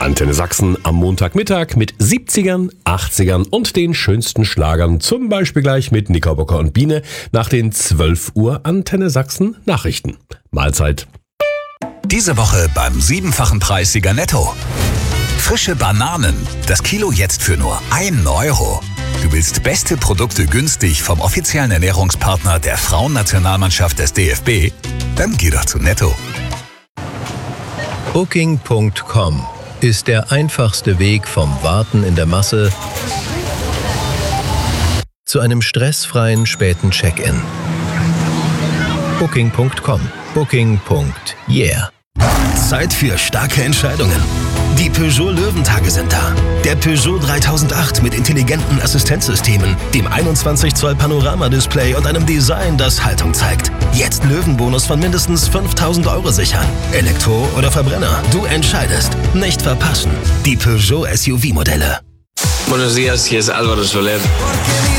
Antenne Sachsen am Montagmittag mit 70ern, 80ern und den schönsten Schlagern. Zum Beispiel gleich mit Knickerbocker und Biene nach den 12 Uhr Antenne Sachsen Nachrichten. Mahlzeit. Diese Woche beim 7-fachen Preissieger Netto. Frische Bananen. Das Kilo jetzt für nur 1 Euro. Du willst beste Produkte günstig vom offiziellen Ernährungspartner der Frauennationalmannschaft des DFB? Dann geh doch zu Netto. Booking.com ist der einfachste Weg vom Warten in der Masse zu einem stressfreien späten Check-in. Booking.com. Booking.yeah. Zeit für starke Entscheidungen. Die Peugeot Löwentage sind da. Der Peugeot 3008 mit intelligenten Assistenzsystemen, dem 21 Zoll Panoramadisplay und einem Design, das Haltung zeigt. Jetzt Löwenbonus von mindestens 5.000 Euro sichern. Elektro oder Verbrenner, du entscheidest. Nicht verpassen. Die Peugeot SUV-Modelle. Buenos días, hier ist Álvaro Soler.